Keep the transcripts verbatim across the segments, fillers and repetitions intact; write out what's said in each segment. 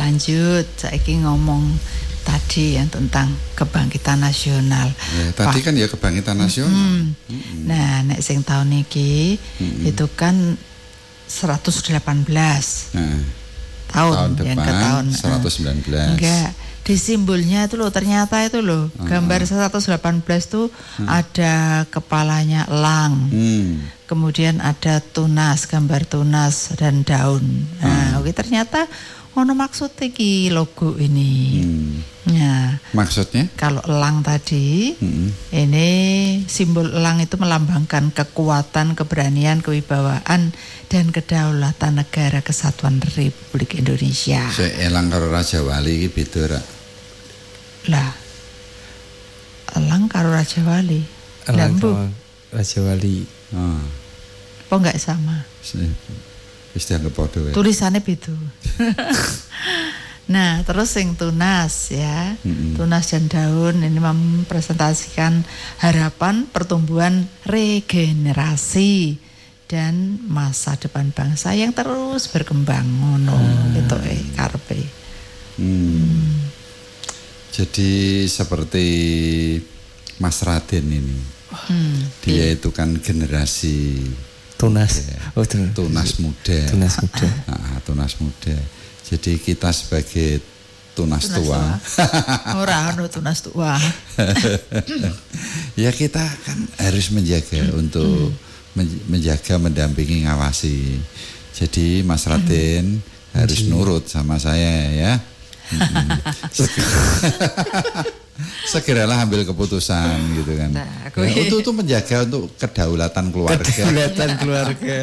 lanjut saiki ngomong tadi yang tentang kebangkitan nasional. Ya, tadi kan ya kebangkitan nasional. Mm-hmm. Mm-hmm. Nah, nek sing tahun iki mm-hmm. itu kan seratus delapan belas. Nah, tahun, tahun yang depan ke tahun seratus sembilan belas. Enggak, di simbolnya itu loh ternyata itu loh uh-huh. gambar seratus delapan belas tuh uh-huh. ada kepalanya elang. Hmm. Kemudian ada tunas, gambar tunas dan daun. Nah, uh-huh. oke ternyata ono maksud iki logo ini. Hmm. Nah, maksudnya? Kalau elang tadi, hmm. ini simbol elang itu melambangkan kekuatan, keberanian, kewibawaan dan kedaulatan negara kesatuan Republik Indonesia. Se elang karo Raja Wali iki beda ra? Lah. Elang karo Raja Wali. Elang karo Raja Wali. Oh. Apa enggak sama? Wis dianggap padha wae. Tulisannya beda. Nah, terus yang tunas ya. Mm-hmm. Tunas dan daun ini mempresentasikan harapan pertumbuhan regenerasi dan masa depan bangsa yang terus berkembang ngono hmm. gitu eh karepe. Hmm. Hmm. Jadi seperti Mas Raden ini. Hmm. Dia itu kan generasi tunas. Ya, oh, tunas. tunas muda. Tunas muda. Nah, tunas muda. Jadi kita sebagai tunas, tunas tua. Ora ono tunas tua. Ya kita kan harus menjaga hmm. untuk hmm. menjaga, mendampingi, ngawasi. Jadi Mas Raden hmm. harus nurut sama saya ya. Hmm. Segeralah ambil keputusan gitu kan. Nah, ya, untuk itu menjaga untuk kedaulatan keluarga. Kedaulatan keluarga.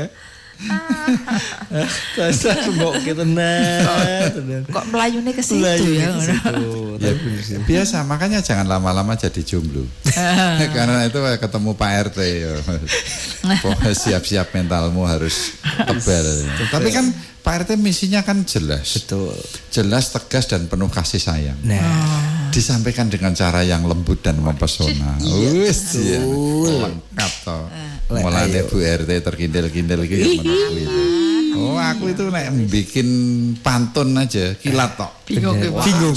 Dasar mbok tenan. Kok melayune ke situ ya. Ya biasa, makanya jangan lama-lama jadi jomblo. Karena itu ketemu Pak R T ya. Siap-siap mentalmu harus tebal. Tapi kan Pak R T misinya kan jelas. Betul. Jelas, tegas dan penuh kasih sayang. Nah, disampaikan dengan cara yang lembut dan mempesona. Wis ya. Lengkap toh. Mulane Bu R T terkindel-kindel iki yang menurutku itu. Oh, aku itu nek bikin pantun aja kilat tok. Bingung bingung.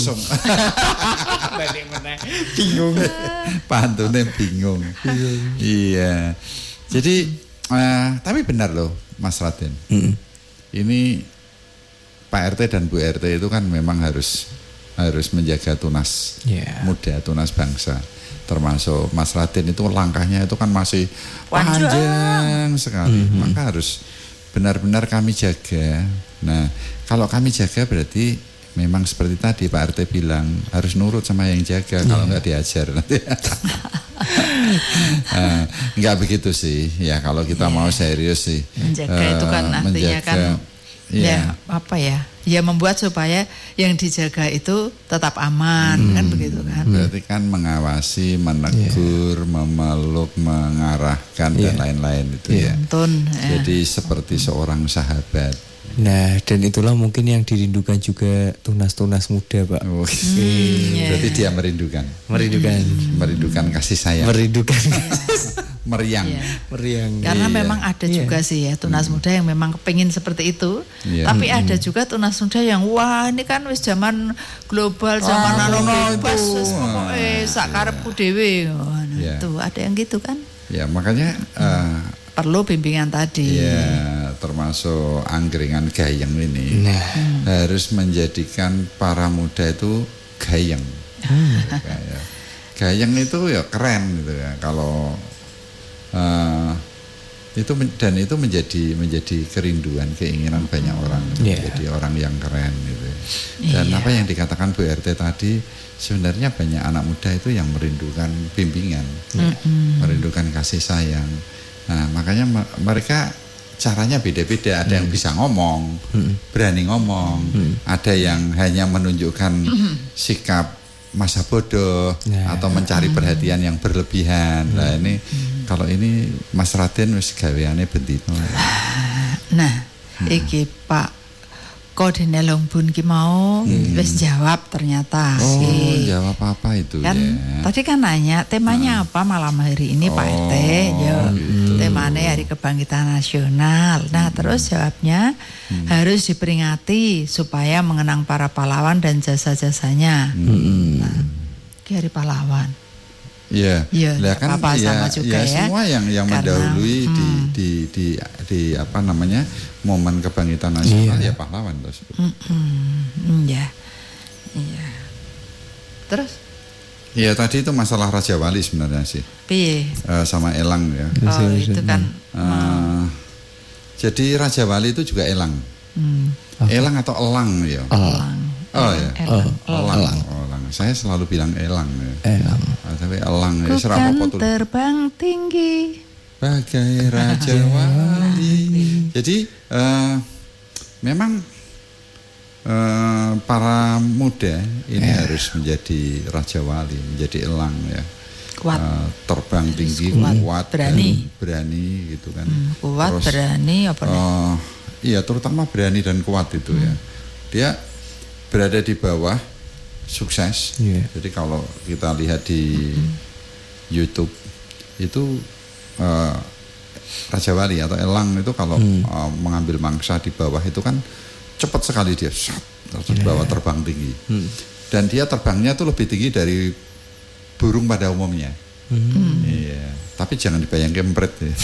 Bingung. Pantune bingung. Iya. Jadi uh, tapi benar loh Mas Raden. Mm-hmm. Ini Pak R T dan Bu R T itu kan memang harus harus menjaga tunas yeah. muda, tunas bangsa. Termasuk Mas Raden itu langkahnya itu kan masih panjang, panjang sekali. Mm-hmm. Maka harus benar-benar kami jaga. Nah, kalau kami jaga berarti memang seperti tadi Pak R T bilang harus nurut sama yang jaga. Yeah. Kalau enggak diajar nanti. Nah, enggak begitu sih. Ya kalau kita yeah. mau serius sih. Menjaga uh, itu kan artinya menjaga, kan ya. ya apa ya? Ya membuat supaya yang dijaga itu tetap aman hmm. kan begitu kan. Berarti kan mengawasi, menegur, yeah. memeluk, mengarahkan yeah. dan lain-lain itu yeah. ya. Tuntun, ya. Jadi seperti seorang sahabat. Nah, dan itulah mungkin yang dirindukan juga tunas-tunas muda, Pak. Oh, hmm, yeah. Berarti dia merindukan. Merindukan. Hmm. Merindukan kasih sayang. Merindukan. Meriang. Yeah. Meriang. Karena yeah. memang ada yeah. juga sih ya tunas hmm. muda yang memang kepingin seperti itu. Yeah. Tapi hmm. ada juga tunas muda yang wah ini kan wis zaman global, zaman ah, anu no, bebas wis pokoke sak karepku dhewe. Yeah. Tuh ada yang gitu kan. Ya, makanya uh, perlu bimbingan tadi. Ya, termasuk angkringan gayeng ini nah. hmm. harus menjadikan para muda itu gayeng. Hmm. Gayeng itu ya keren gitu ya. Kalau uh, itu dan itu menjadi menjadi kerinduan, keinginan banyak orang yeah. menjadi orang yang keren gitu. Dan yeah. apa yang dikatakan Bu R T tadi sebenarnya banyak anak muda itu yang merindukan bimbingan, mm-hmm. merindukan kasih sayang. Nah, makanya mereka caranya beda-beda. Ada hmm. yang bisa ngomong, hmm. berani ngomong. Hmm. Ada yang hanya menunjukkan hmm. sikap masa bodoh yeah. atau mencari perhatian yang berlebihan. Hmm. Nah, ini hmm. kalau ini Mas Raden wis gaweane bendino. Nah, hmm. iki Pak kodene Longbun ki mau hmm. wis jawab ternyata. Oh, si. jawab apa itu kan, ya? Tadi kan nanya temanya hmm. apa malam hari ini oh, Pak R T. Ya, gitu. Temanya Hari Kebangkitan Nasional. Nah, hmm. terus jawabnya hmm. harus diperingati supaya mengenang para pahlawan dan jasa-jasanya. Hmm. Nah, Hari Pahlawan. Iya, ya, ya kan apa ya, sama juga ya, ya. Semua yang yang karena, mendahului hmm. di, di di di apa namanya momen kebangkitan nasional iya. ya pahlawan terus. Hmm, ya, iya. Terus? Ya tadi itu masalah Raja Wali sebenarnya sih. Piye? Uh, sama elang ya. Oh itu kan. Uh, hmm. Jadi Raja Wali itu juga elang. Hmm. Elang atau elang ya? Elang. Oh ya, elang. Elang. elang. elang. Saya selalu bilang elang. Ya. Elang. Ah, tapi elang ya. Bukan terbang tinggi. Bagai Raja Wali. Jadi uh, memang uh, para muda ini eh. harus menjadi Raja Wali, menjadi elang ya. Kuat. Uh, terbang tinggi, kuat, kuat berani, berani gitu kan. Hmm, kuat, Terus, berani apa? Uh, iya, terutama berani dan kuat itu hmm. ya. Dia berada di bawah sukses. Yeah. Jadi kalau kita lihat di mm-hmm. YouTube itu uh, Raja Wali atau elang itu kalau mm. uh, mengambil mangsa di bawah itu kan cepat sekali dia shot, terus yeah. bawah terbang tinggi. Mm. Dan dia terbangnya tuh lebih tinggi dari burung pada umumnya. Mm. Yeah. Tapi jangan dibayangkan kempret ya.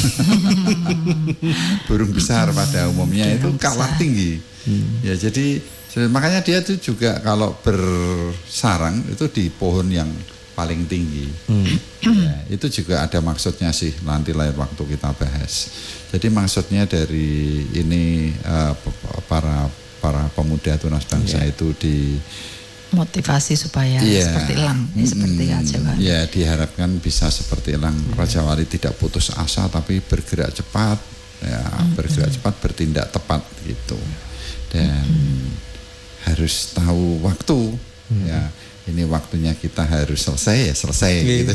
Burung besar pada umumnya itu kalah tinggi. Mm. Ya jadi makanya dia tuh juga kalau bersarang itu di pohon yang paling tinggi. Hmm. Ya, itu juga ada maksudnya sih, nanti lain waktu kita bahas. Jadi maksudnya dari ini uh, para para pemuda tunas bangsa yeah. itu di motivasi supaya yeah. seperti elang, hmm, seperti Raja Wali. Ya diharapkan bisa seperti elang. Yeah. Raja Wali tidak putus asa tapi bergerak cepat, ya hmm. bergerak cepat, bertindak tepat gitu. Dan hmm. harus tahu waktu hmm. ya ini waktunya kita harus selesai ya selesai yeah. gitu.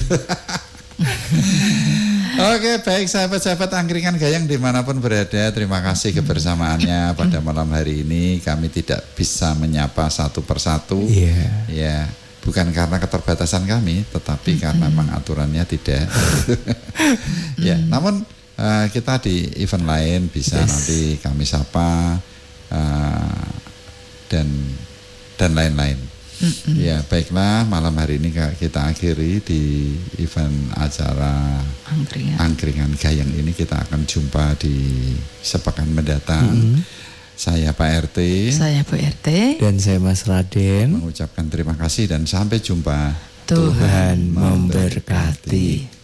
Oke baik sahabat-sahabat Angkringan Gayeng dimanapun berada, terima kasih kebersamaannya pada malam hari ini. Kami tidak bisa menyapa satu persatu yeah. ya bukan karena keterbatasan kami tetapi mm-hmm. karena memang aturannya tidak. Ya namun uh, kita di event lain bisa yes. nanti kami sapa uh, dan dan lain-lain. Mm-hmm. Ya baiklah malam hari ini kita akhiri di event acara Angkringan, Angkringan Gayeng ini. Kita akan jumpa di sepekan mendatang. Mm-hmm. Saya Pak R T, saya Bu R T, dan saya Mas Raden mengucapkan terima kasih dan sampai jumpa. Tuhan, Tuhan memberkati.